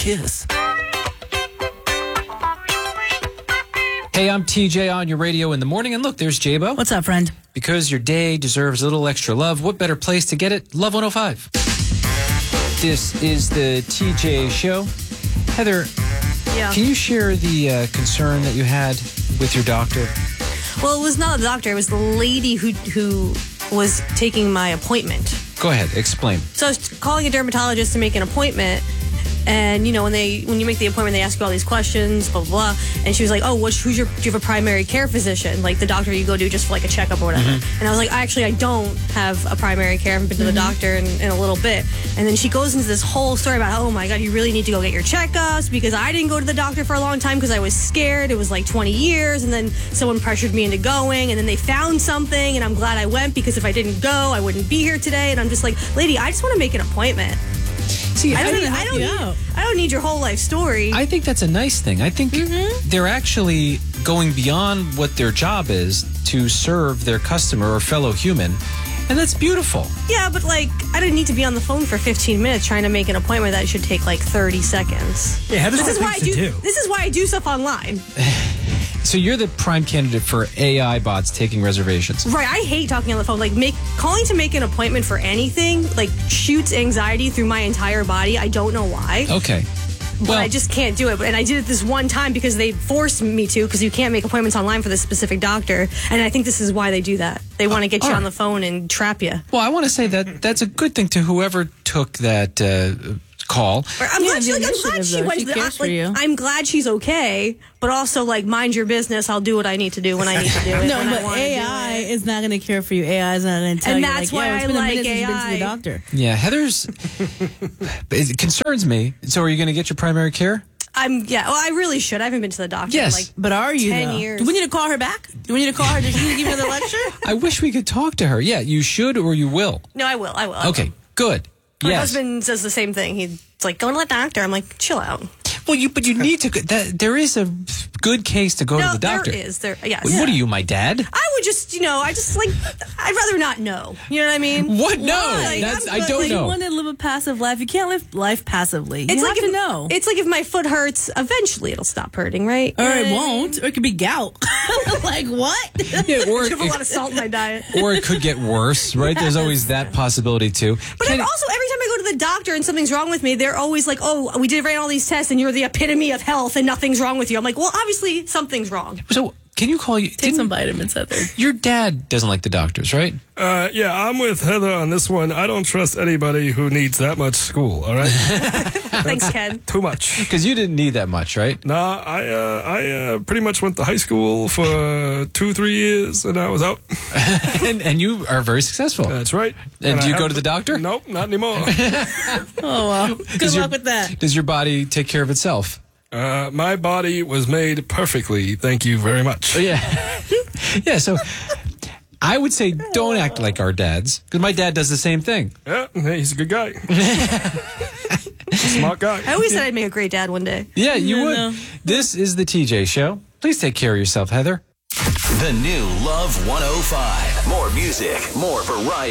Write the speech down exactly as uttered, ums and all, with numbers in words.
Kiss. Hey, I'm T J on your radio in the morning. And look, there's J-Bo. What's up, friend? Because your day deserves a little extra love, what better place to get it? Love one oh five. This is the T J Show. Heather, Yeah. can you share the uh, concern that you had with your doctor? Well, it was not the doctor. It was the lady who who was taking my appointment. Go ahead, explain. So I was calling a dermatologist to make an appointment. And, you know, when they when you make the appointment, they ask you all these questions, blah, blah, blah. And she was like, oh, what's, who's your, do you have a primary care physician? Like the doctor you go to just for like a checkup or whatever. Mm-hmm. And I was like, actually, I don't have a primary care. I haven't been to the mm-hmm. doctor in, in a little bit. And then she goes into this whole story about, oh my God, you really need to go get your checkups because I didn't go to the doctor for a long time because I was scared. It was like twenty years. And then someone pressured me into going. And then they found something. And I'm glad I went because if I didn't go, I wouldn't be here today. And I'm just like, lady, I just want to make an appointment. See, I don't, I, need, I, don't need, I don't need your whole life story. I think that's a nice thing. I think mm-hmm. they're actually going beyond what their job is to serve their customer or fellow human, and that's beautiful. Yeah, but like, I didn't need to be on the phone for fifteen minutes trying to make an appointment that should take like thirty seconds. Yeah, this is why I do, do. This is why I do stuff online. So you're the prime candidate for A I bots taking reservations. Right. I hate talking on the phone. Like, make calling to make an appointment for anything, like, shoots anxiety through my entire body. I don't know why. Okay. But well, I just can't do it. And I did it this one time because they forced me to, because you can't make appointments online for this specific doctor. And I think this is why they do that. They want to get you right. on the phone and trap you. Well, I want to say that that's a good thing to whoever took that uh, call. I'm yeah, glad, she, like, I'm glad she went she to the, cares for like, you. I'm glad she's okay, but also, like, mind your business. I'll do what I need to do when I need to do it. No, when but I wanna A I do it. is not going to care for you. A I is not going to tell And you. that's like, why yeah, it's I been a like minute since you've been to A I. the doctor. Yeah, Heather's... it concerns me. So are you going to get your primary care? I'm, yeah, well, I really should. I haven't been to the doctor Yes. in like But are you, ten though? years. Do we need to call her back? Do we need to call her? Does she need to give you another lecture? I wish we could talk to her. Yeah, you should or you will. No, I will. I will. I Okay, will. good. My yes. husband says the same thing. He's like, go to the doctor. I'm like, chill out. Well, you but you need to. That, there is a good case to go no, to the doctor. there is. There, yes. What are you, my dad? I would just, you know, I just like, I'd rather not know. You know what I mean? What? No, Why? that's I'm- I don't like, know. You want to live a passive life. You can't live life passively. You It's have like to if, know. It's like if my foot hurts, eventually it'll stop hurting, right? Or it won't. Or it could be gout. Like, what? Yeah, or I have a it, lot of salt in my diet. or it could get worse, right? There's always that possibility too. But Can- then also, every time I go to the doctor and something's wrong with me, they're always like, oh, we did ran all these tests and you're the epitome of health and nothing's wrong with you. I'm like, well, obviously something's wrong. so can you call you? Take some vitamins, Heather. Your dad doesn't like the doctors, right? Uh, yeah, I'm with Heather on this one. I don't trust anybody who needs that much school, all right? Thanks, Ken. Too much. Because you didn't need that much, right? Nah, I uh, I uh, pretty much went to high school for uh, two, three years, and I was out. and, and you are very successful. That's right. And do I you go have to the doctor? Nope, not anymore. Oh, well. Good Does your- luck with that. Does your body take care of itself? uh, my body was made perfectly. Thank you very much. Oh, yeah. Yeah, so I would say don't act like our dads, because my dad does the same thing. Yeah, hey, he's a good guy. Smart guy. I always said I'd make a great dad one day. Yeah, you Yeah, would. no. This is the T J Show. Please take care of yourself, Heather. The new Love one oh five. More music, more variety.